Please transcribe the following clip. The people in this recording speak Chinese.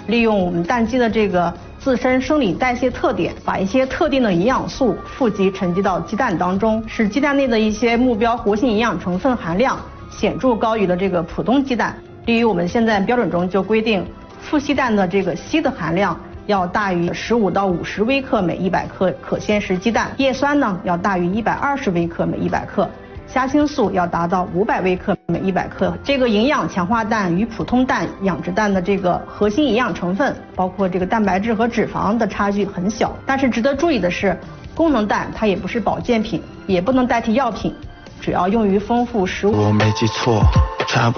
利用我们蛋鸡的这个自身生理代谢特点，把一些特定的营养素富集沉积到鸡蛋当中，使鸡蛋内的一些目标活性营养成分含量显著高于了这个普通鸡蛋。例如我们现在标准中就规定，富硒蛋的这个硒的含量要大于15到50微克每100克可鲜食鸡蛋，叶酸呢要大于120微克每100克。虾青素要达到500微克每100克。这个营养强化蛋与普通蛋养殖蛋的这个核心营养成分，包括这个蛋白质和脂肪的差距很小。但是值得注意的是，功能蛋它也不是保健品，也不能代替药品，主要用于丰富食物。 我没记错，差不